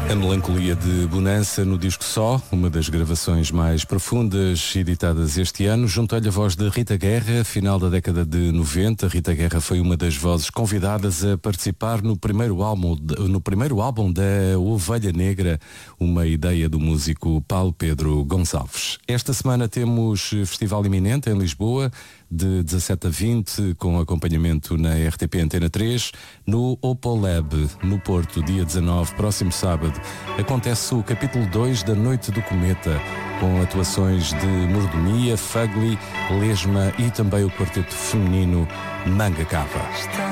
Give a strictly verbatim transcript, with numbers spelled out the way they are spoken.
A melancolia de Bonança no disco Só, uma das gravações mais profundas editadas este ano, juntou-lhe a voz de Rita Guerra, final da década de noventa. Rita Guerra foi uma das vozes convidadas a participar no primeiro álbum, no primeiro álbum da Ovelha Negra, uma ideia do músico Paulo Pedro Gonçalves. Esta semana temos festival iminente em Lisboa, de dezassete a vinte, com acompanhamento na R T P Antena três, no Opal Lab, no Porto, dia dezanove, próximo sábado. Acontece o capítulo dois da Noite do Cometa, com atuações de Mordomia, Fugly, Lesma e também o quarteto feminino Manga Cava.